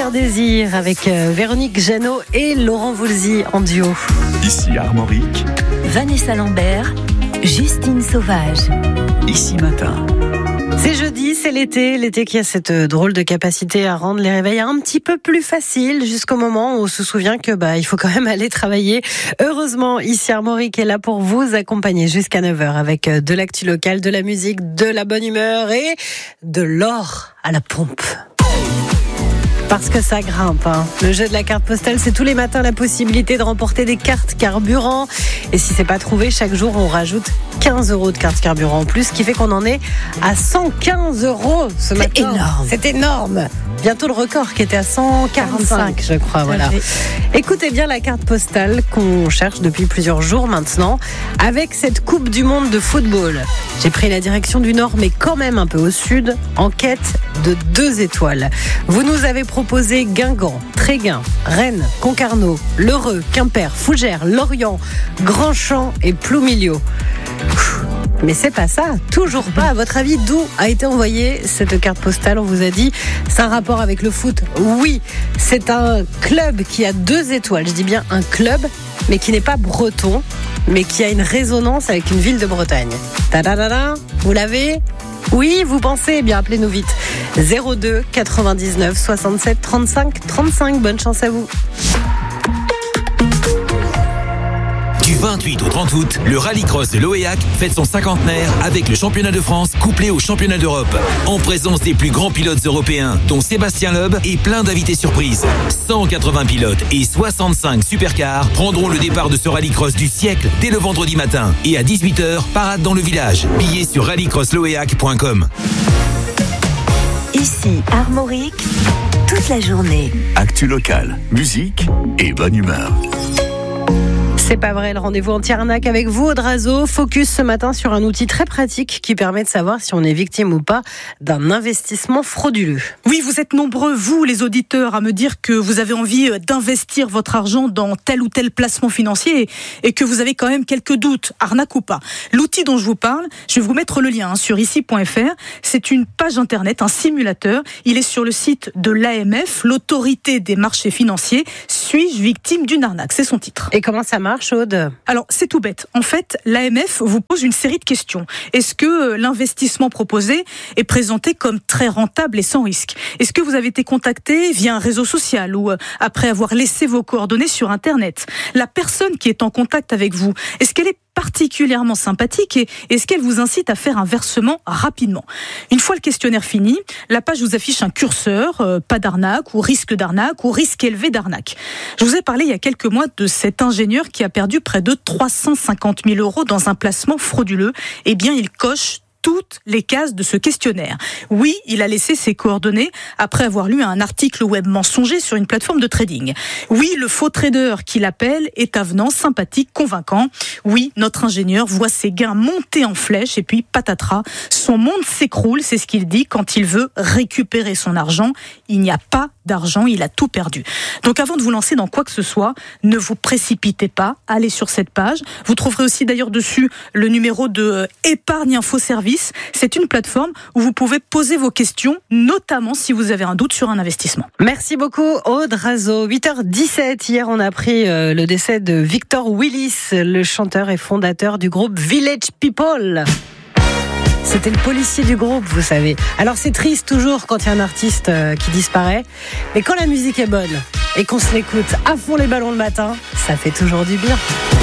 Cœur Désir avec Véronique Jeannot et Laurent Voulzy en duo. Ici Armorique, Vanessa Lambert, Justine Sauvage. Ici Matin. C'est jeudi, c'est l'été qui a cette drôle de capacité à rendre les réveils un petit peu plus faciles jusqu'au moment où on se souvient que il faut quand même aller travailler. Heureusement, ici Armorique est là pour vous accompagner jusqu'à 9h avec de l'actu locale, de la musique, de la bonne humeur et de l'or à la pompe. Parce que ça grimpe, hein. Le jeu de la carte postale, c'est tous les matins la possibilité de remporter des cartes carburant. Et si c'est pas trouvé, chaque jour, on rajoute 15 € de cartes carburant en plus, ce qui fait qu'on en est à 115 € ce matin. C'est énorme. C'est énorme. Bientôt le record qui était à 145, je crois. Voilà. Écoutez bien la carte postale qu'on cherche depuis plusieurs jours maintenant, avec cette Coupe du Monde de football. J'ai pris la direction du nord, mais quand même un peu au sud, en quête de 2 étoiles. Vous nous avez proposé Guingamp, Tréguin, Rennes, Concarneau, L'Heureux, Quimper, Fougères, Lorient, Grandchamp et Ploumilio. Mais c'est pas ça, toujours pas. À votre avis, d'où a été envoyée cette carte postale? On vous a dit, c'est un rapport avec le foot. Oui, c'est un club qui a 2 étoiles. Je dis bien un club, mais qui n'est pas breton, mais qui a une résonance avec une ville de Bretagne. Ta-da-da-da, vous l'avez? Oui, vous pensez? Eh bien, appelez-nous vite. 02 99 67 35 35. Bonne chance à vous. Du 28 au 30 août, le rallycross de l'Oéac fête son cinquantenaire avec le championnat de France couplé au championnat d'Europe. En présence des plus grands pilotes européens, dont Sébastien Loeb et plein d'invités surprises. 180 pilotes et 65 supercars prendront le départ de ce rallycross du siècle dès le vendredi matin. Et à 18h, parade dans le village. Billets sur rallycrossloéac.com. Ici Armorique, toute la journée. Actu locale, musique et bonne humeur. C'est pas vrai, le rendez-vous anti-arnaque avec vous, Audrazo. Focus ce matin sur un outil très pratique qui permet de savoir si on est victime ou pas d'un investissement frauduleux. Oui, vous êtes nombreux, vous les auditeurs, à me dire que vous avez envie d'investir votre argent dans tel ou tel placement financier et que vous avez quand même quelques doutes, arnaque ou pas. L'outil dont je vous parle, je vais vous mettre le lien sur ici.fr. C'est une page internet, un simulateur. Il est sur le site de l'AMF, l'autorité des marchés financiers. Suis-je victime d'une arnaque? C'est son titre. Et comment ça marche, Aude? Alors, c'est tout bête. En fait, l'AMF vous pose une série de questions. Est-ce que l'investissement proposé est présenté comme très rentable et sans risque? Est-ce que vous avez été contacté via un réseau social ou après avoir laissé vos coordonnées sur Internet? La personne qui est en contact avec vous, est-ce qu'elle est particulièrement sympathique et est-ce qu'elle vous incite à faire un versement rapidement? Une fois le questionnaire fini, la page vous affiche un curseur, pas d'arnaque ou risque élevé d'arnaque. Je vous ai parlé il y a quelques mois de cet ingénieur qui a perdu près de 350 000 € dans un placement frauduleux. Eh bien, il coche toutes les cases de ce questionnaire. Oui, il a laissé ses coordonnées après avoir lu un article web mensonger sur une plateforme de trading. Oui, le faux trader qui l'appelle est avenant, sympathique, convaincant. Oui, notre ingénieur voit ses gains monter en flèche et puis patatras, son monde s'écroule, c'est ce qu'il dit quand il veut récupérer son argent. Il n'y a pas d'argent, il a tout perdu. Donc avant de vous lancer dans quoi que ce soit, ne vous précipitez pas, allez sur cette page. Vous trouverez aussi d'ailleurs dessus le numéro de Épargne Info Service. C'est une plateforme où vous pouvez poser vos questions, notamment si vous avez un doute sur un investissement. Merci beaucoup, Audrazo. 8h17, hier on a appris le décès de Victor Willis, le chanteur et fondateur du groupe Village People. C'était le policier du groupe, vous savez. Alors c'est triste toujours quand il y a un artiste qui disparaît, mais quand la musique est bonne et qu'on se l'écoute à fond les ballons le matin, ça fait toujours du bien.